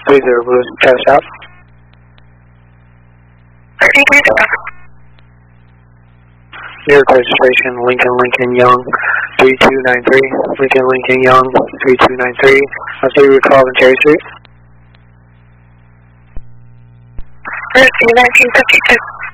30 Blue, try to stop. 3030. New York registration, Lincoln Young, 3293. Lincoln Young, 3293. I'll see you call in Cherry Street. 1952.